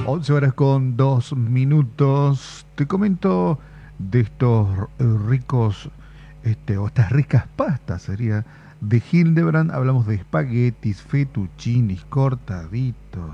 11 horas con 2 minutos. Te comento de estos ricos, o estas ricas pastas, sería de Hildebrand. Hablamos de espaguetis, fettuccinis, cortaditos,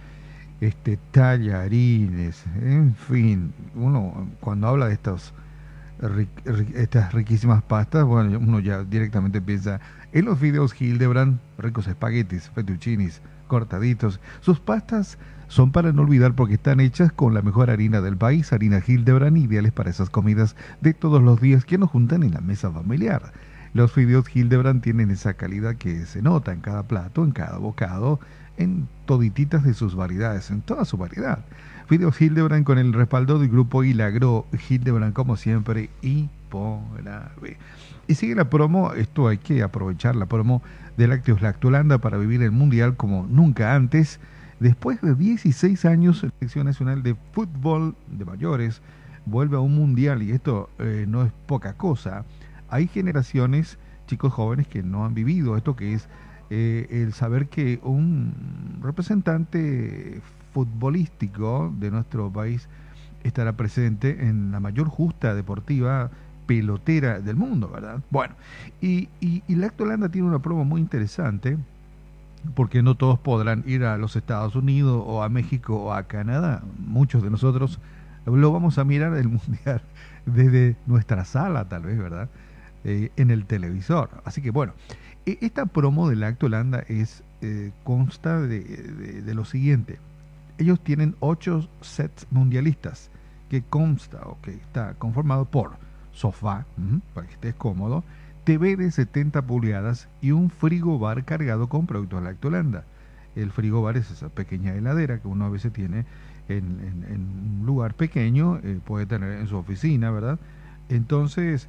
tallarines, en fin. Uno cuando habla de estas riquísimas pastas, bueno, uno ya directamente piensa en los fideos Hildebrand, ricos espaguetis, fettuccinis, cortaditos. Sus pastas son para no olvidar porque están hechas con la mejor harina del país, harina Hildebrand, ideales para esas comidas de todos los días que nos juntan en la mesa familiar. Los fideos Hildebrand tienen esa calidad que se nota en cada plato, en cada bocado, en todititas de sus variedades, en toda su variedad. Fideos Hildebrand con el respaldo del grupo Hilagro. Hildebrand, como siempre, y por ave. Y sigue la promo, esto hay que aprovechar la promo de Lácteos Lactolanda para vivir el Mundial como nunca antes. Después de 16 años, la Selección Nacional de Fútbol de Mayores vuelve a un Mundial y esto no es poca cosa. Hay generaciones, chicos jóvenes, que no han vivido esto que es el saber que un representante futbolístico de nuestro país estará presente en la mayor justa deportiva pelotera del mundo, ¿verdad? Bueno, y Lactolanda tiene una promo muy interesante porque no todos podrán ir a los Estados Unidos o a México o a Canadá. Muchos de nosotros lo vamos a mirar el Mundial desde nuestra sala, tal vez, ¿verdad? En el televisor. Así que bueno, esta promo de Lactolanda consta de lo siguiente. Ellos tienen 8 sets mundialistas que consta o que está conformado por sofá, para que estés cómodo, TV de 70 pulgadas y un frigobar cargado con productos Lactolanda. El frigobar es esa pequeña heladera que uno a veces tiene en un lugar pequeño, puede tener en su oficina, ¿verdad? Entonces,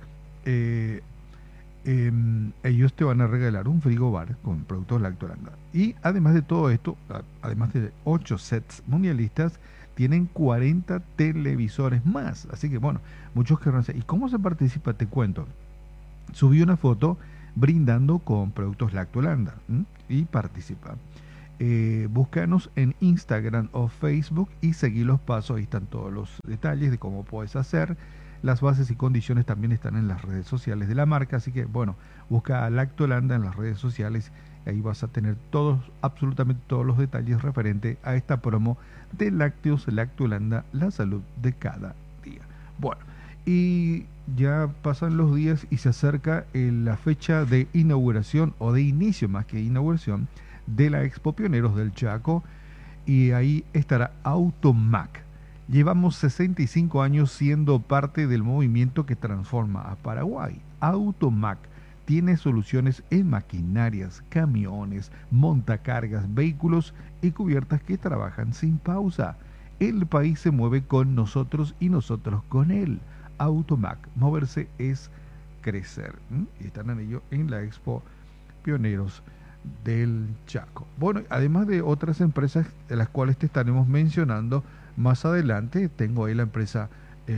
ellos te van a regalar un frigobar con productos Lactolanda. Y además de todo esto, además de 8 sets mundialistas, tienen 40 televisores más. Así que bueno, muchos querrán saber, ¿y cómo se participa? Te cuento. Subí una foto brindando con productos Lactolanda y participa. Búscanos en Instagram o Facebook y seguí los pasos. Ahí están todos los detalles de cómo puedes hacer. Las bases y condiciones también están en las redes sociales de la marca. Así que, bueno, busca a Lactolanda en las redes sociales. Ahí vas a tener absolutamente todos los detalles referente a esta promo de Lácteos Lactolanda, la salud de cada día. Bueno, y ya pasan los días y se acerca la fecha de inauguración, o de inicio más que inauguración, de la Expo Pioneros del Chaco, y ahí estará Automac. Llevamos 65 años siendo parte del movimiento que transforma a Paraguay. Automac tiene soluciones en maquinarias, camiones, montacargas, vehículos y cubiertas que trabajan sin pausa. El país se mueve con nosotros y nosotros con él. Automac, moverse es crecer. Y están en ello en la Expo Pioneros del Chaco. Bueno, además de otras empresas de las cuales te estaremos mencionando más adelante, tengo ahí la empresa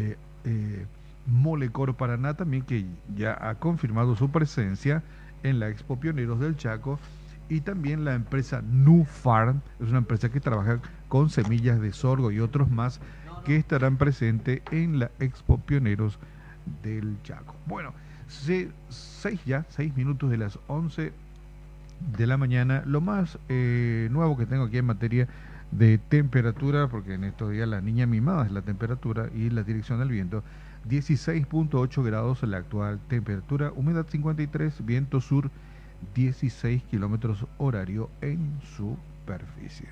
Molecor Paraná también, que ya ha confirmado su presencia en la Expo Pioneros del Chaco, y también la empresa Nufarm, es una empresa que trabaja con semillas de sorgo y otros más que estarán presentes en la Expo Pioneros del Chaco. Bueno, 6 minutos de las 11 de la mañana. Lo más nuevo que tengo aquí en materia de temperatura, porque en estos días la niña mimada es la temperatura y la dirección del viento, 16.8 grados la actual temperatura, humedad 53, viento sur 16 kilómetros horario en superficie.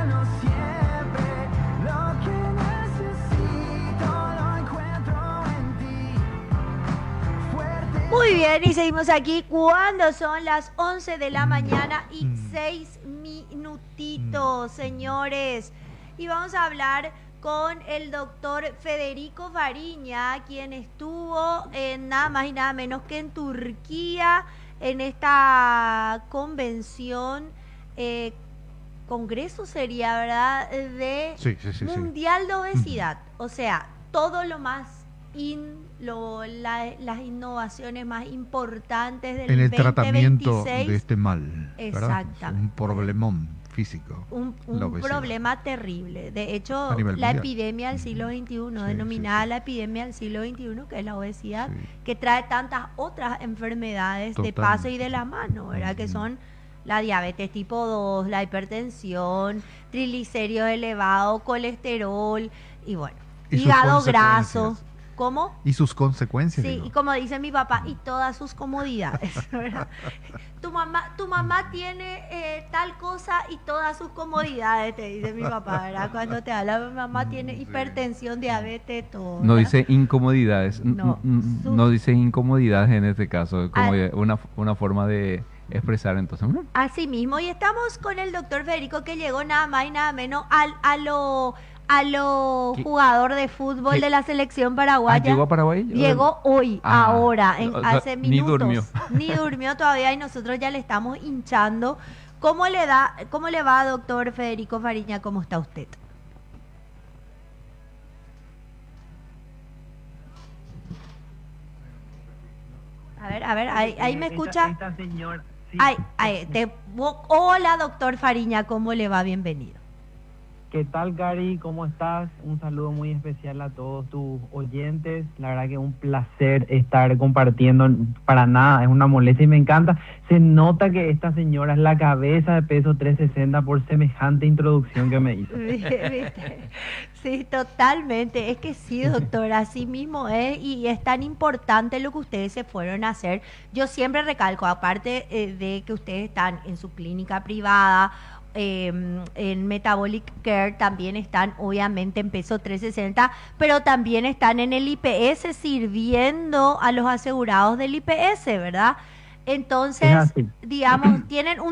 Muy bien, y seguimos aquí cuando son las 11 de la mañana y 6 minutitos, señores. Y vamos a hablar con el doctor Federico Fariña, quien estuvo en nada más y nada menos que en Turquía, en esta convención, congreso sería, ¿verdad?, de Sí. Mundial de Obesidad. O sea, todo lo más las innovaciones más importantes del en el 2026. tratamiento de este mal, ¿verdad? Exactamente. Un problemón físico. Un problema terrible. De hecho, A nivel la mundial. epidemia del siglo XXI, Sí, denominada sí. la epidemia del siglo XXI, que es la obesidad, Sí. que trae tantas otras enfermedades de paso y de la mano, ¿verdad? Que son la diabetes tipo 2, la hipertensión, triglicéridos elevados, colesterol y bueno, Y sus hígado graso. consecuencias. ¿Cómo? Y sus consecuencias, Sí, digo. y como dice mi papá, y todas sus comodidades, ¿verdad? Tu mamá tiene tal cosa y todas sus comodidades, te dice mi papá, ¿verdad? Cuando te habla, mi mamá tiene Sí. hipertensión, diabetes, todo. No ¿verdad? dice incomodidades, No, no dice incomodidades en este caso, como Ah. una forma de expresar entonces. Así mismo, y estamos con el doctor Federico que llegó nada más y nada menos a lo ¿Qué? jugador de fútbol ¿Qué? de la selección paraguaya. ¿Llegó a Paraguay? Llegó hoy, Ah, ahora, o sea, hace ni minutos. durmió. Ni durmió todavía y nosotros ya le estamos hinchando. ¿Cómo le va, doctor Federico Fariña? ¿Cómo está usted? A ver, ahí me escucha. Esta señora, sí. Hola, doctor Fariña, ¿cómo le va? Bienvenido. ¿Qué tal, Gary? ¿Cómo estás? Un saludo muy especial a todos tus oyentes. La verdad que es un placer estar compartiendo. Para nada, es una molestia y me encanta. Se nota que esta señora es la cabeza de peso 360 por semejante introducción que me hizo. ¿Viste? Sí, totalmente. Es que sí, doctor, así mismo es y es tan importante lo que ustedes se fueron a hacer. Yo siempre recalco, aparte de que ustedes están en su clínica privada, en Metabolic Care, también están obviamente en peso 360, pero también están en el IPS sirviendo a los asegurados del IPS, ¿verdad? Entonces, digamos, tienen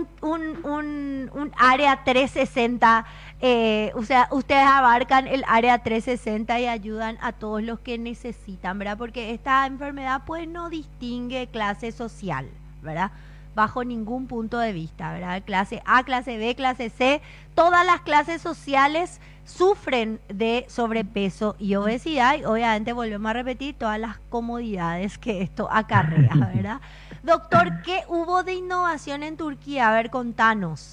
un área 360, o sea, ustedes abarcan el área 360 y ayudan a todos los que necesitan, ¿verdad? Porque esta enfermedad pues no distingue clase social, ¿verdad? Bajo ningún punto de vista, ¿verdad? Clase A, clase B, clase C, todas las clases sociales sufren de sobrepeso y obesidad y obviamente volvemos a repetir todas las comodidades que esto acarrea, ¿verdad? Doctor, ¿qué hubo de innovación en Turquía? A ver, contanos.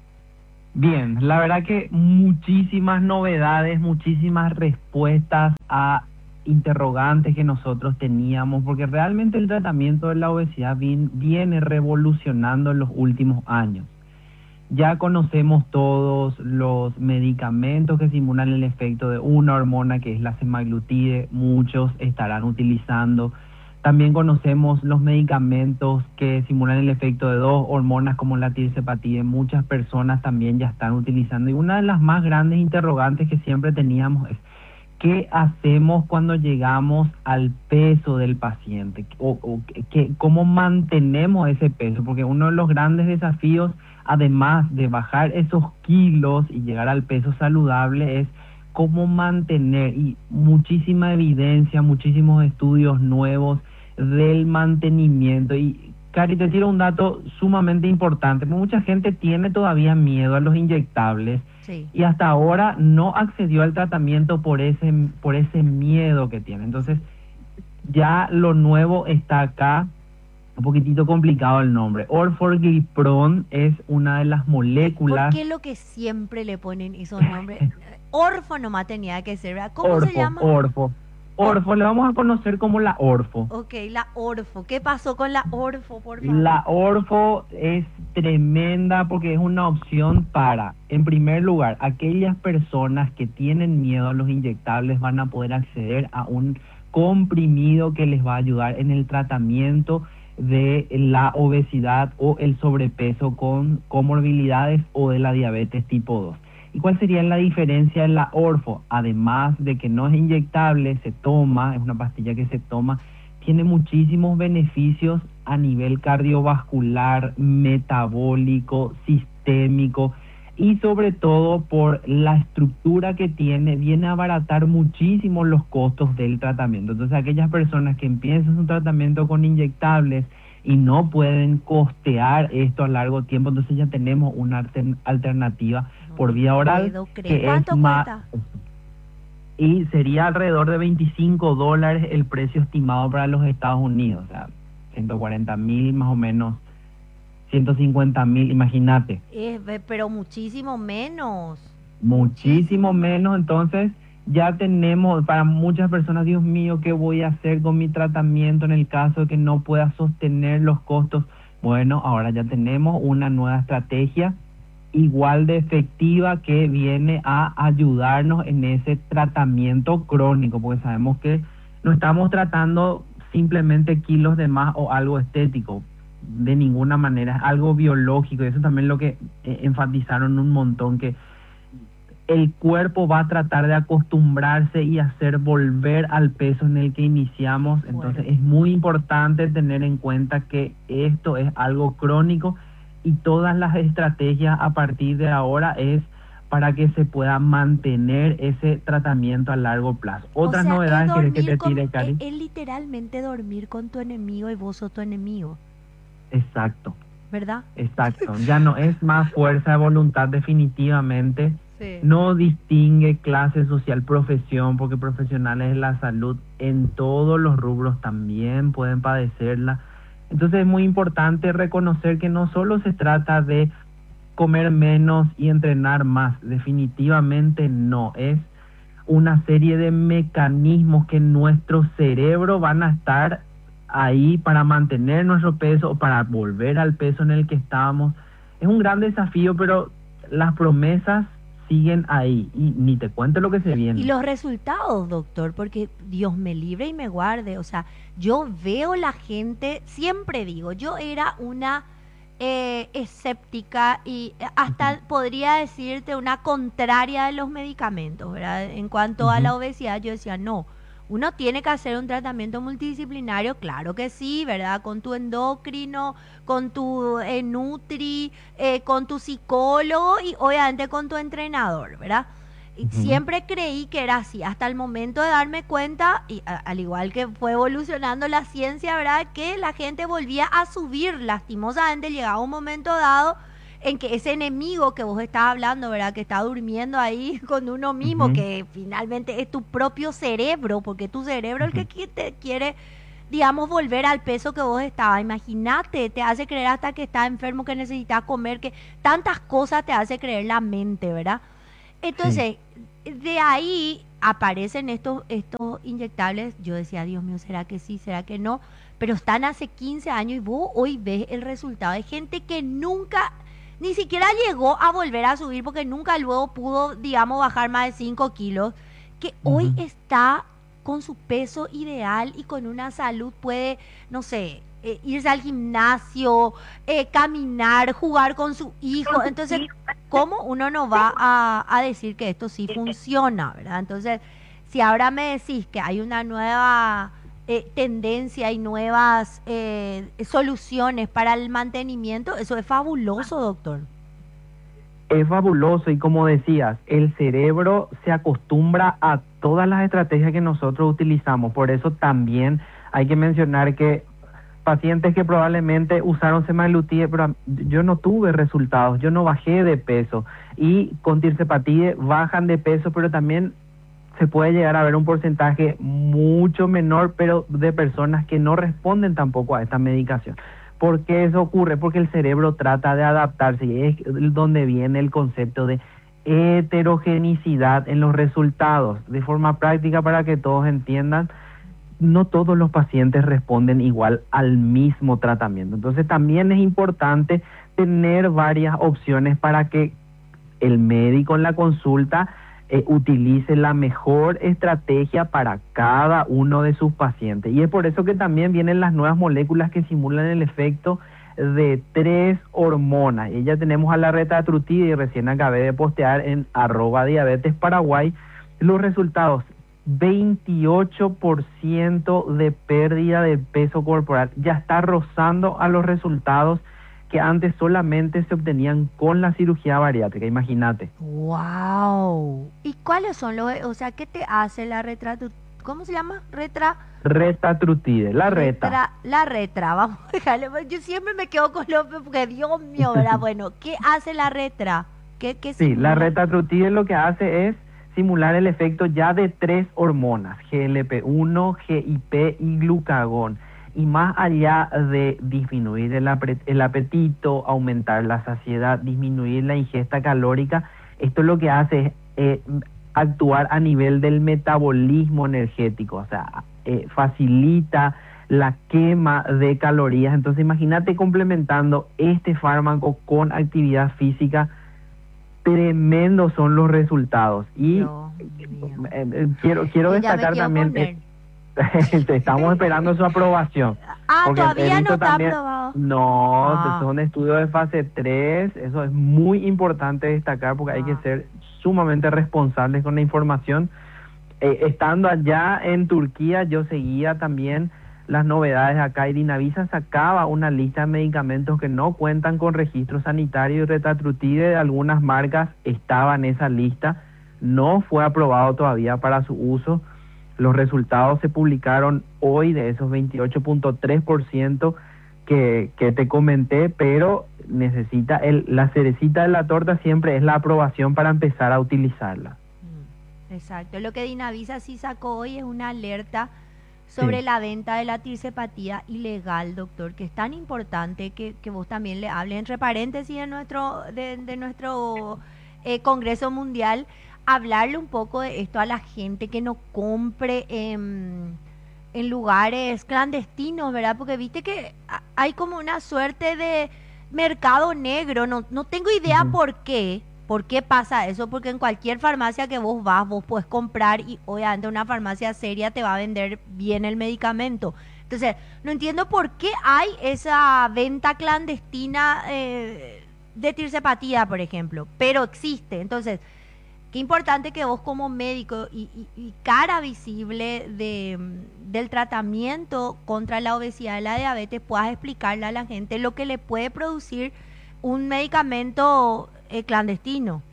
Bien, la verdad que muchísimas novedades, muchísimas respuestas a interrogantes que nosotros teníamos, porque realmente el tratamiento de la obesidad viene revolucionando en los últimos años. Ya conocemos todos los medicamentos que simulan el efecto de una hormona que es la semaglutide, muchos estarán utilizando. También conocemos los medicamentos que simulan el efecto de dos hormonas como la tirzepatide, muchas personas también ya están utilizando. Y una de las más grandes interrogantes que siempre teníamos es ¿qué hacemos cuando llegamos al peso del paciente? ¿Cómo mantenemos ese peso? Porque uno de los grandes desafíos, además de bajar esos kilos y llegar al peso saludable, es cómo mantener, y muchísima evidencia, muchísimos estudios nuevos del mantenimiento. Y Cari, te tiro un dato sumamente importante, porque mucha gente tiene todavía miedo a los inyectables. Sí. Y hasta ahora no accedió al tratamiento por ese miedo que tiene. Entonces, ya lo nuevo está acá, un poquitito complicado el nombre. Orforglipron es una de las moléculas. ¿Por qué lo que siempre le ponen esos nombres? Orfo nomás tenía que ser, ¿verdad? ¿Cómo se llama? Orfo, le vamos a conocer como la Orfo. Ok, la Orfo. ¿Qué pasó con la Orfo, por favor? La Orfo es tremenda porque es una opción para, en primer lugar, aquellas personas que tienen miedo a los inyectables van a poder acceder a un comprimido que les va a ayudar en el tratamiento de la obesidad o el sobrepeso con comorbilidades o de la diabetes tipo 2. ¿Y cuál sería la diferencia en la Orfo? Además de que no es inyectable, se toma, es una pastilla que se toma, tiene muchísimos beneficios a nivel cardiovascular, metabólico, sistémico y sobre todo por la estructura que tiene, viene a abaratar muchísimo los costos del tratamiento. Entonces aquellas personas que empiezan su tratamiento con inyectables y no pueden costear esto a largo tiempo, entonces ya tenemos una alternativa por vía oral que ¿Cuánto es más, cuesta? y sería alrededor de $25 el precio estimado para los Estados Unidos, o sea, 140,000 más o menos, 150.000, imagínate. Pero muchísimo menos. Muchísimo menos. Entonces ya tenemos, para muchas personas, Dios mío, ¿qué voy a hacer con mi tratamiento en el caso de que no pueda sostener los costos? Bueno, ahora ya tenemos una nueva estrategia igual de efectiva que viene a ayudarnos en ese tratamiento crónico, porque sabemos que no estamos tratando simplemente kilos de más o algo estético, de ninguna manera, es algo biológico, y eso también es lo que enfatizaron un montón, que el cuerpo va a tratar de acostumbrarse y hacer volver al peso en el que iniciamos. Entonces es muy importante tener en cuenta que esto es algo crónico y todas las estrategias a partir de ahora es para que se pueda mantener ese tratamiento a largo plazo. Otras novedades que te tire, Cari. Es literalmente dormir con tu enemigo y vos sos tu enemigo. Exacto. ¿Verdad? Exacto. Ya no es más fuerza de voluntad, definitivamente. Sí. No distingue clase social, profesión, porque profesionales de la salud en todos los rubros también pueden padecerla. Entonces es muy importante reconocer que no solo se trata de comer menos y entrenar más, definitivamente no, es una serie de mecanismos que nuestro cerebro van a estar ahí para mantener nuestro peso o para volver al peso en el que estábamos. Es un gran desafío, pero las promesas siguen ahí y ni te cuento lo que se viene. Y los resultados, doctor, porque Dios me libre y me guarde, o sea, yo veo la gente, siempre digo, yo era una escéptica y hasta podría decirte una contraria de los medicamentos, ¿verdad? En cuanto a la obesidad, yo decía, no, uno tiene que hacer un tratamiento multidisciplinario, claro que sí, ¿verdad? Con tu endocrino, con tu nutri, con tu psicólogo y obviamente con tu entrenador, ¿verdad? Y siempre creí que era así, hasta el momento de darme cuenta, y al igual que fue evolucionando la ciencia, ¿verdad? Que la gente volvía a subir, lastimosamente llegaba un momento dado en que ese enemigo que vos estás hablando, ¿verdad? Que está durmiendo ahí con uno mismo, que finalmente es tu propio cerebro, porque tu cerebro es el que te quiere, digamos, volver al peso que vos estabas. Imagínate, te hace creer hasta que estás enfermo, que necesitas comer, que tantas cosas te hace creer la mente, ¿verdad? Entonces, de ahí aparecen estos inyectables. Yo decía, Dios mío, ¿será que sí? ¿Será que no? Pero están hace 15 años y vos hoy ves el resultado. Hay gente que nunca, ni siquiera llegó a volver a subir porque nunca luego pudo, digamos, bajar más de 5 kilos, que hoy está con su peso ideal y con una salud, puede, no sé, irse al gimnasio, caminar, jugar con su hijo. Entonces, ¿cómo uno no va a decir que esto sí funciona, verdad? Entonces, si ahora me decís que hay una nueva tendencia y nuevas soluciones para el mantenimiento, eso es fabuloso, doctor. Es fabuloso y como decías, el cerebro se acostumbra a todas las estrategias que nosotros utilizamos. Por eso también hay que mencionar que pacientes que probablemente usaron semaglutide, pero yo no tuve resultados, yo no bajé de peso, y con tirzepatide bajan de peso, pero también se puede llegar a ver un porcentaje mucho menor, pero de personas que no responden tampoco a esta medicación. ¿Por qué eso ocurre? Porque el cerebro trata de adaptarse, y es donde viene el concepto de heterogeneidad en los resultados. De forma práctica, para que todos entiendan, no todos los pacientes responden igual al mismo tratamiento. Entonces también es importante tener varias opciones para que el médico en la consulta utilice la mejor estrategia para cada uno de sus pacientes. Y es por eso que también vienen las nuevas moléculas que simulan el efecto de 3 hormonas. Y ya tenemos a la retatrutide, y recién acabé de postear en @diabetesparaguay los resultados. 28% de pérdida de peso corporal, ya está rozando a los resultados que antes solamente se obtenían con la cirugía bariátrica, imagínate. ¡Wow! ¿Y cuáles son los, o sea, qué te hace la ¿cómo se llama? Retatrutide, la reta. La retra, vamos a dejarle, yo siempre me quedo con lo, porque Dios mío, ¿verdad? Bueno, ¿qué hace la retra? ¿Qué sí, la retatrutide lo que hace es simular el efecto ya de 3 hormonas, GLP-1, GIP y glucagón. Y más allá de disminuir el apetito, aumentar la saciedad, disminuir la ingesta calórica, esto lo que hace es actuar a nivel del metabolismo energético, o sea, facilita la quema de calorías. Entonces imagínate complementando este fármaco con actividad física, tremendos son los resultados. Y quiero Yo ya me destacar quiero también, poner. estamos esperando su aprobación. Ah, Porque todavía he visto no está también- aprobado. No, Ah. son estudios de fase 3, eso es muy importante destacar porque hay que ser sumamente responsables con la información. Estando allá en Turquía, yo seguía también las novedades acá y Dinavisa sacaba una lista de medicamentos que no cuentan con registro sanitario y Retatrutide de algunas marcas estaba en esa lista, no fue aprobado todavía para su uso. Los resultados se publicaron hoy de esos 28.3% que te comenté, pero necesita la cerecita de la torta siempre es la aprobación para empezar a utilizarla. Exacto. Lo que Dinavisa sí sacó hoy es una alerta sobre Sí. la venta de la tirsepatía ilegal, doctor, que es tan importante que vos también le hables. Entre paréntesis de nuestro Congreso Mundial, hablarle un poco de esto a la gente que no compre en lugares clandestinos, ¿verdad? Porque viste que hay como una suerte de mercado negro, no tengo idea Ujú. por qué pasa eso, porque en cualquier farmacia que vos vas, vos puedes comprar y obviamente una farmacia seria te va a vender bien el medicamento. Entonces, no entiendo por qué hay esa venta clandestina de tirsepatía, por ejemplo, pero existe. Entonces, qué importante que vos como médico y cara visible del tratamiento contra la obesidad y la diabetes puedas explicarle a la gente lo que le puede producir un medicamento clandestino.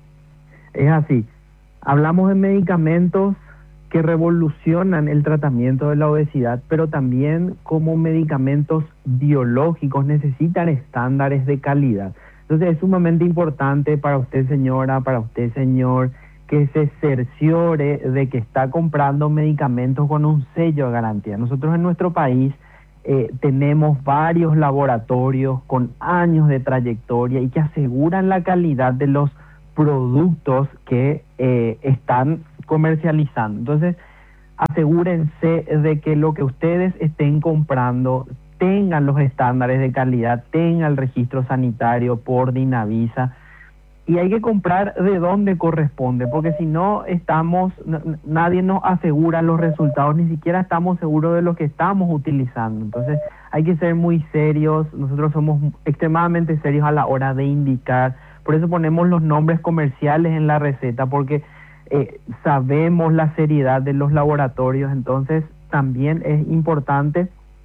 Es así. Hablamos de medicamentos que revolucionan el tratamiento de la obesidad, pero también como medicamentos biológicos necesitan estándares de calidad. Entonces es sumamente importante para usted, señora, para usted, señor, que se cerciore de que está comprando medicamentos con un sello de garantía. Nosotros en nuestro país tenemos varios laboratorios con años de trayectoria y que aseguran la calidad de los productos que están comercializando. Entonces, asegúrense de que lo que ustedes estén comprando tengan los estándares de calidad, tenga el registro sanitario por Dinavisa, y hay que comprar de donde corresponde, porque si no nadie nos asegura los resultados, ni siquiera estamos seguros de lo que estamos utilizando. Entonces hay que ser muy serios, nosotros somos extremadamente serios a la hora de indicar, por eso ponemos los nombres comerciales en la receta, porque sabemos la seriedad de los laboratorios. Entonces también es importante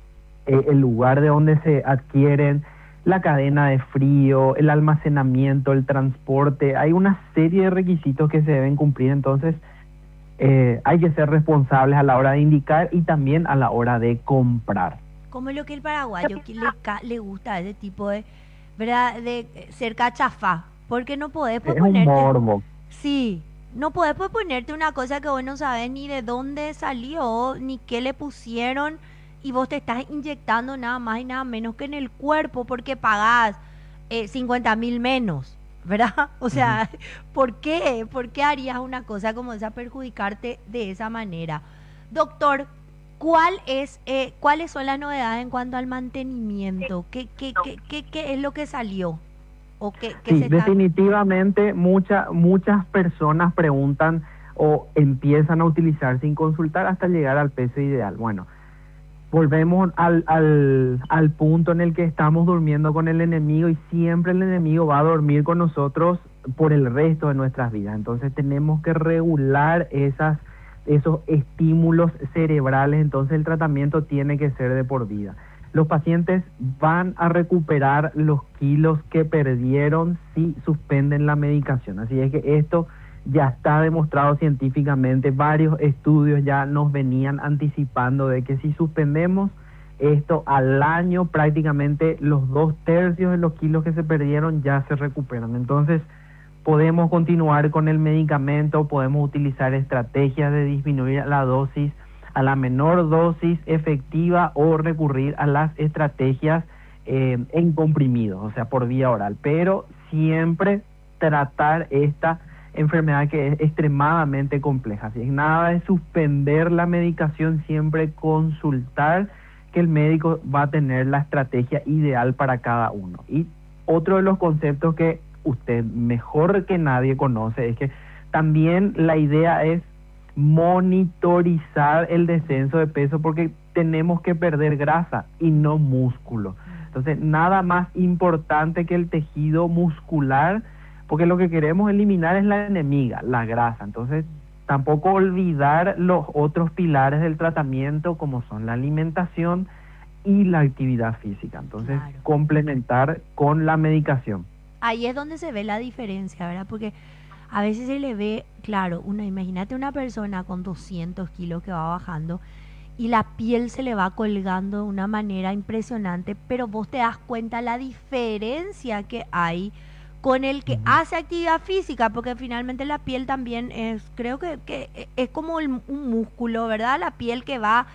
el lugar de donde se adquieren, la cadena de frío, el almacenamiento, el transporte. Hay una serie de requisitos que se deben cumplir. Entonces hay que ser responsables a la hora de indicar y también a la hora de comprar. Como lo que el paraguayo que le gusta ese tipo de, ¿verdad? De ser cachafá. Porque no podés pues, Es un ponerte... morbo. Sí, no podés pues, ponerte una cosa que vos no sabés ni de dónde salió, ni qué le pusieron, y vos te estás inyectando nada más y nada menos que en el cuerpo porque pagás 50.000 menos, ¿verdad? O sea, ¿por qué? ¿Por qué harías una cosa como esa, perjudicarte de esa manera? Doctor, ¿cuáles son las novedades en cuanto al mantenimiento? ¿Qué es lo que salió? ¿O qué Sí, se está... definitivamente muchas personas preguntan o empiezan a utilizar sin consultar hasta llegar al peso ideal. Bueno, volvemos al punto en el que estamos durmiendo con el enemigo y siempre el enemigo va a dormir con nosotros por el resto de nuestras vidas. Entonces tenemos que regular esos estímulos cerebrales. Entonces el tratamiento tiene que ser de por vida. Los pacientes van a recuperar los kilos que perdieron si suspenden la medicación. Así es que esto ya está demostrado científicamente. Varios estudios ya nos venían anticipando de que si suspendemos esto al año, prácticamente los 2/3 de los kilos que se perdieron ya se recuperan. Entonces podemos continuar con el medicamento, podemos utilizar estrategias de disminuir la dosis. a la menor dosis efectiva o recurrir a las estrategias en comprimidos, o sea, por vía oral, pero siempre tratar esta enfermedad que es extremadamente compleja. Así es, nada de suspender la medicación, siempre consultar, que el médico va a tener la estrategia ideal para cada uno. Y otro de los conceptos que usted mejor que nadie conoce es que también la idea es monitorizar el descenso de peso, porque tenemos que perder grasa y no músculo. Entonces, nada más importante que el tejido muscular, porque lo que queremos eliminar es la enemiga, la grasa. Entonces, tampoco olvidar los otros pilares del tratamiento, como son la alimentación y la actividad física. Entonces, Claro. complementar con la medicación. Ahí es donde se ve la diferencia, ¿verdad? Porque a veces se le ve, claro, imagínate una persona con 200 kilos que va bajando y la piel se le va colgando de una manera impresionante, pero vos te das cuenta la diferencia que hay con el que hace actividad física, porque finalmente la piel también es, creo que es como un músculo, ¿verdad? La piel que va,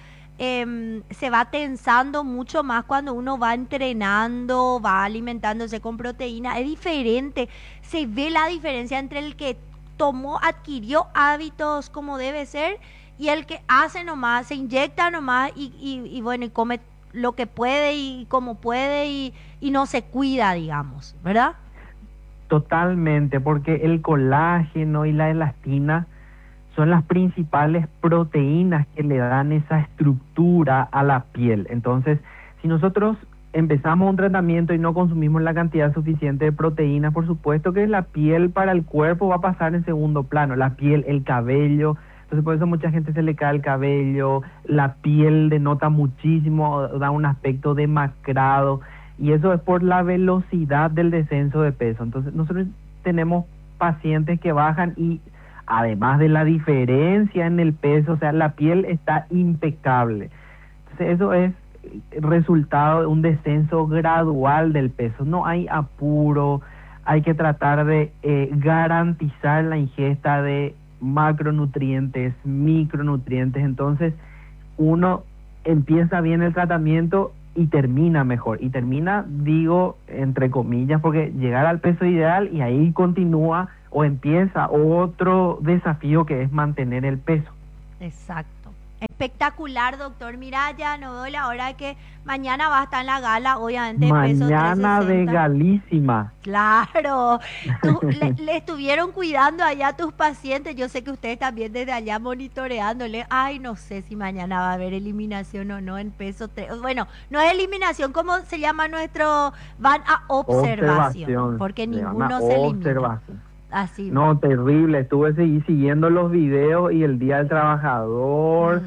se va tensando mucho más cuando uno va entrenando, va alimentándose con proteína, es diferente, se ve la diferencia entre el que adquirió hábitos como debe ser, y el que hace nomás, se inyecta nomás y bueno, y come lo que puede y como puede y no se cuida, digamos, ¿verdad? Totalmente, porque el colágeno y la elastina son las principales proteínas que le dan esa estructura a la piel. Entonces, si nosotros empezamos un tratamiento y no consumimos la cantidad suficiente de proteínas, por supuesto que la piel para el cuerpo va a pasar en segundo plano. La piel, el cabello. Entonces, por eso mucha gente se le cae el cabello, la piel denota muchísimo, da un aspecto demacrado, y eso es por la velocidad del descenso de peso. Entonces, nosotros tenemos pacientes que bajan y además de la diferencia en el peso, o sea, la piel está impecable. Entonces, eso es resultado de un descenso gradual del peso. No hay apuro, hay que tratar de garantizar la ingesta de macronutrientes, micronutrientes. Entonces, uno empieza bien el tratamiento y termina mejor. Y termina, digo, entre comillas, porque llegar al peso ideal y ahí continúa o empieza otro desafío, que es mantener el peso. Exacto. Espectacular, doctor. Mira, ya no veo la hora de que mañana va a estar en la gala, obviamente, de peso Mañana de 360. galísima. Claro. Le estuvieron cuidando allá a tus pacientes. Yo sé que ustedes también desde allá monitoreándole. Ay, no sé si mañana va a haber eliminación o no en peso 3. Bueno, no es eliminación, ¿cómo se llama nuestro? Van a observación. Porque Se llama ninguno se elimina. observación. Así. No, terrible. Estuve siguiendo los videos y el Día del Trabajador,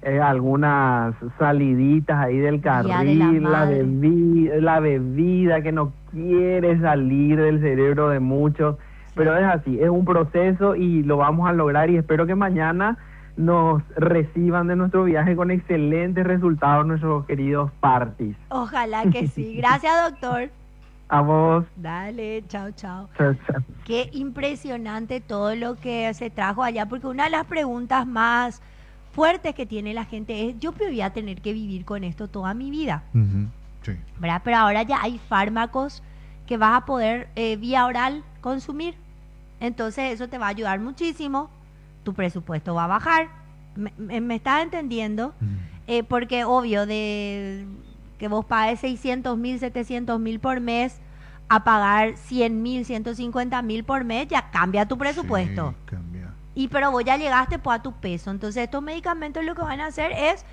algunas saliditas ahí del Día de la carril, Madre. la bebida que no quiere salir del cerebro de muchos. Pero es así, es un proceso y lo vamos a lograr, y espero que mañana nos reciban de nuestro viaje con excelentes resultados nuestros queridos parties. Ojalá que sí. Gracias, doctor. A vos. Dale, chao, chao. Chao, chao. Qué impresionante todo lo que se trajo allá, porque una de las preguntas más fuertes que tiene la gente es, yo voy a tener que vivir con esto toda mi vida, Sí. ¿verdad? Pero ahora ya hay fármacos que vas a poder vía oral consumir, entonces eso te va a ayudar muchísimo, tu presupuesto va a bajar, ¿me estás entendiendo? Porque obvio, de que vos pagues 600.000, 700.000 por mes, a pagar 100.000, 150.000 por mes, ya cambia tu presupuesto. Sí, cambia. Pero vos ya llegaste pues a tu peso. Entonces estos medicamentos lo que van a hacer es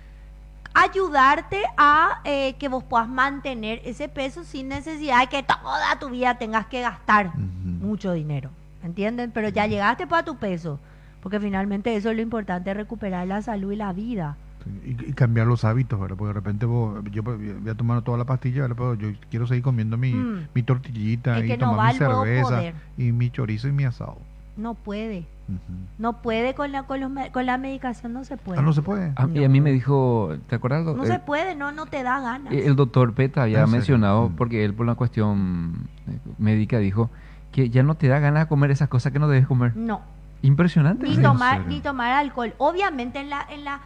ayudarte a que vos puedas mantener ese peso sin necesidad de que toda tu vida tengas que gastar mucho dinero. ¿Entienden? Pero ya llegaste pues a tu peso. Porque finalmente eso es lo importante, recuperar la salud y la vida. Y cambiar los hábitos, ¿verdad? Porque de repente yo voy a tomar toda la pastilla, ¿verdad? Pero yo quiero seguir comiendo mi tortillita Es y que no va tomar mi al nuevo cerveza poder. y mi chorizo y mi asado. No puede. No puede con la medicación, no se puede. Ah, no se puede. Y a mí me dijo, ¿te acuerdas? No se puede, no te da ganas. El doctor Peta había ¿En serio? mencionado, porque él por una cuestión médica dijo que ya no te da ganas de comer esas cosas que no debes comer. No. Impresionante. Ni ¿En tomar, serio? ni tomar alcohol. Obviamente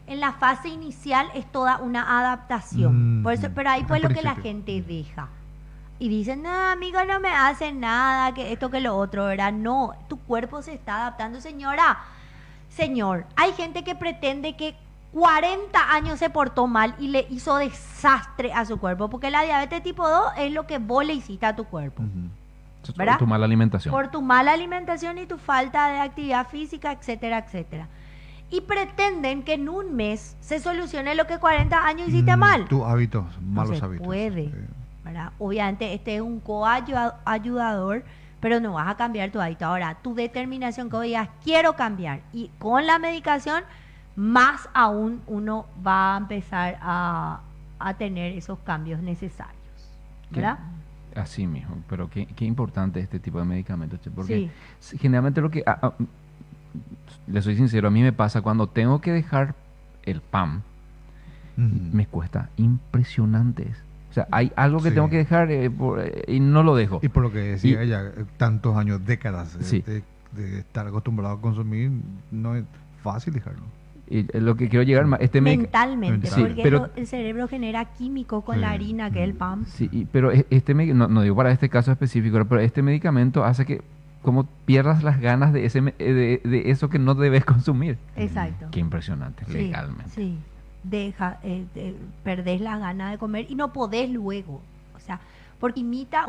En la fase inicial es toda una adaptación. Por eso, pero ahí Al fue lo que la principio. gente deja. Y dicen, no, amigo, no me hace nada, que esto, que lo otro, ¿verdad? No, tu cuerpo se está adaptando. Señora, señor, hay gente que pretende que 40 años se portó mal y le hizo desastre a su cuerpo, porque la diabetes tipo 2 es lo que vos le hiciste a tu cuerpo. ¿Verdad? Tu mala alimentación. Por tu mala alimentación y tu falta de actividad física, etcétera, etcétera. Y pretenden que en un mes se solucione lo que 40 años hiciste mal. Tus hábitos, No malos se hábitos. puede, ¿verdad? Obviamente este es un coayudador, pero no vas a cambiar tu hábito. Ahora, tu determinación que vos digas, quiero cambiar, y con la medicación, más aún uno va a empezar a tener esos cambios necesarios, ¿verdad? Así mismo, pero qué importante este tipo de medicamentos, che, porque Sí. generalmente lo que, le soy sincero, a mí me pasa cuando tengo que dejar el pan, me cuesta impresionantes. O sea, hay algo que Sí. tengo que dejar y no lo dejo. Y por lo que decía Y- ella, tantos años, décadas Sí. de estar acostumbrado a consumir, no es fácil dejarlo. Y lo que quiero llegar, Mentalmente, Sí, porque pero- el cerebro genera químico con Sí. la harina, que es el pan. Sí, pero no digo para este caso específico, pero este medicamento hace que como pierdas las ganas de de eso que no debes consumir. Exacto. Qué impresionante, Sí, legalmente. Sí, perdés las ganas de comer y no podés luego. O sea, porque imita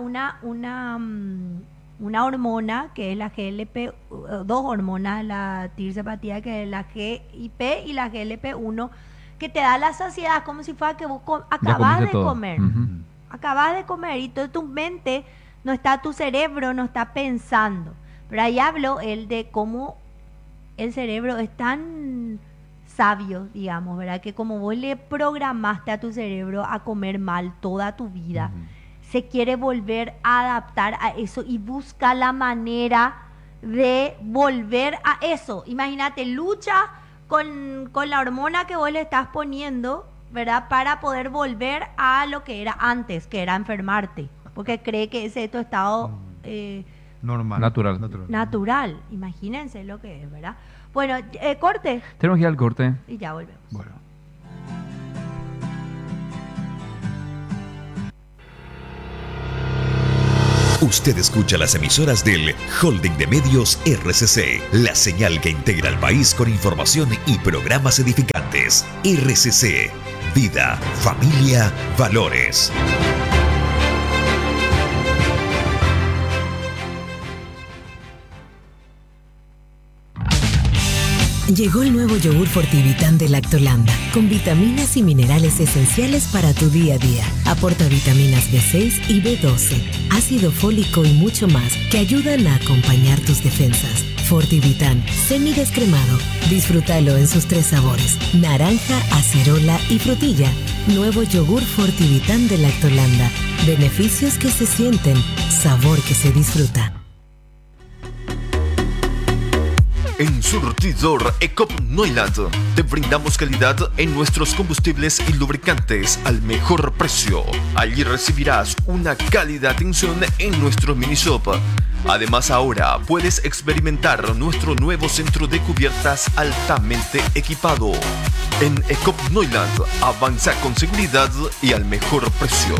una hormona que es la GLP, dos hormonas, la tirsepatía, que es la GIP, y la GLP-1, que te da la saciedad como si fuera que vos acabas de comiste todo. comer. Ujú. Acabas de comer y toda tu mente no está, tu cerebro no está pensando. Pero ahí habló él de cómo el cerebro es tan sabio, digamos, ¿verdad? Que como vos le programaste a tu cerebro a comer mal toda tu vida, se quiere volver a adaptar a eso y busca la manera de volver a eso. Imagínate, lucha con la hormona que vos le estás poniendo, ¿verdad? Para poder volver a lo que era antes, que era enfermarte, porque cree que ese es tu estado Normal. Natural. natural. Imagínense lo que es, ¿verdad? Bueno, corte Tenemos que ir al corte. y ya volvemos. Bueno. Usted escucha las emisoras del Holding de Medios RCC, la señal que integra al país con información y programas edificantes. RCC, vida, familia, valores. Llegó el nuevo yogur Fortivitán de Lactolanda, con vitaminas y minerales esenciales para tu día a día. Aporta vitaminas B6 y B12, ácido fólico y mucho más que ayudan a acompañar tus defensas. Fortivitán, semidescremado. Disfrútalo en sus 3 sabores: naranja, acerola y frutilla. Nuevo yogur Fortivitán de Lactolanda. Beneficios que se sienten, sabor que se disfruta. En Surtidor Ecop Neuland te brindamos calidad en nuestros combustibles y lubricantes al mejor precio. Allí recibirás una cálida atención en nuestro mini shop. Además, ahora puedes experimentar nuestro nuevo centro de cubiertas altamente equipado. En Ecop Neuland avanza con seguridad y al mejor precio.